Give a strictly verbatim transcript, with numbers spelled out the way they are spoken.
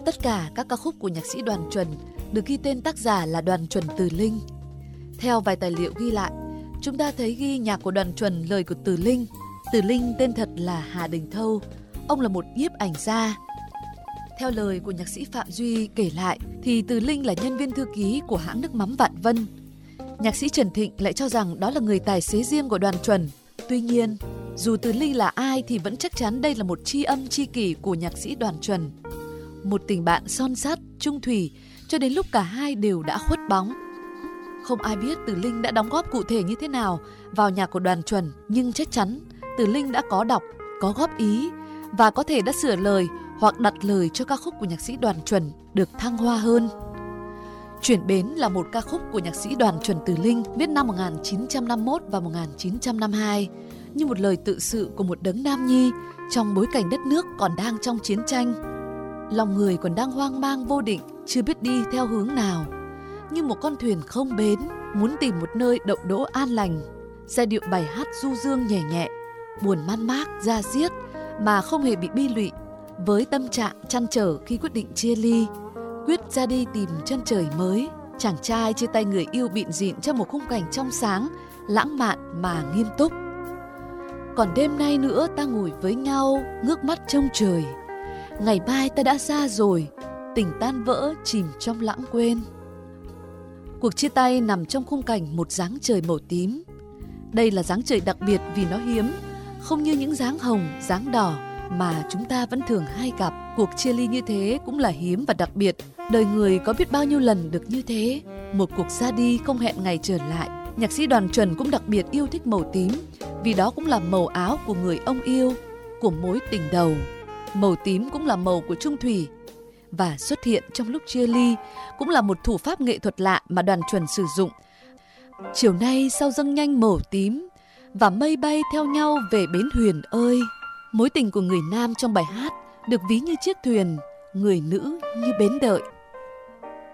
Tất cả các ca khúc của nhạc sĩ Đoàn Chuẩn được ghi tên tác giả là Đoàn Chuẩn Từ Linh. Theo vài tài liệu ghi lại, chúng ta thấy ghi nhạc của Đoàn Chuẩn lời của Từ Linh. Từ Linh tên thật là Hà Đình Thâu, ông là một nhiếp ảnh gia. Theo lời của nhạc sĩ Phạm Duy kể lại thì Từ Linh là nhân viên thư ký của hãng nước mắm Vạn Vân. Nhạc sĩ Trần Thịnh lại cho rằng đó là người tài xế riêng của Đoàn Chuẩn. Tuy nhiên, dù Từ Linh là ai thì vẫn chắc chắn đây là một tri âm tri kỷ của nhạc sĩ Đoàn Chuẩn. Một tình bạn son sắt, chung thủy cho đến lúc cả hai đều đã khuất bóng. Không ai biết Từ Linh đã đóng góp cụ thể như thế nào vào nhạc của Đoàn Chuẩn, nhưng chắc chắn Từ Linh đã có đọc, có góp ý và có thể đã sửa lời hoặc đặt lời cho ca khúc của nhạc sĩ Đoàn Chuẩn được thăng hoa hơn. Chuyển Bến là một ca khúc của nhạc sĩ Đoàn Chuẩn Từ Linh viết năm một nghìn chín trăm năm mươi mốt và một nghìn chín trăm năm mươi hai như một lời tự sự của một đấng nam nhi trong bối cảnh đất nước còn đang trong chiến tranh. Lòng người còn đang hoang mang vô định, chưa biết đi theo hướng nào. Như một con thuyền không bến, muốn tìm một nơi đậu đỗ an lành. Giai điệu bài hát du dương nhẹ nhẹ, buồn man mác, da diết mà không hề bị bi lụy. Với tâm trạng trăn trở khi quyết định chia ly, quyết ra đi tìm chân trời mới, chàng trai chia tay người yêu bịn rịn trong một khung cảnh trong sáng, lãng mạn mà nghiêm túc. Còn đêm nay nữa ta ngồi với nhau, ngước mắt trông trời. Ngày mai ta đã xa rồi, tình tan vỡ chìm trong lãng quên. Cuộc chia tay nằm trong khung cảnh một dáng trời màu tím. Đây là dáng trời đặc biệt vì nó hiếm, không như những dáng hồng, dáng đỏ mà chúng ta vẫn thường hay gặp. Cuộc chia ly như thế cũng là hiếm và đặc biệt. Đời người có biết bao nhiêu lần được như thế. Một cuộc ra đi không hẹn ngày trở lại. Nhạc sĩ Đoàn Chuẩn cũng đặc biệt yêu thích màu tím, vì đó cũng là màu áo của người ông yêu, của mối tình đầu. Màu tím cũng là màu của chung thủy. Và xuất hiện trong lúc chia ly cũng là một thủ pháp nghệ thuật lạ mà Đoàn Chuẩn sử dụng. Chiều nay sao dâng nhanh màu tím, và mây bay theo nhau về bến Huyền ơi. Mối tình của người nam trong bài hát được ví như chiếc thuyền, người nữ như bến đợi.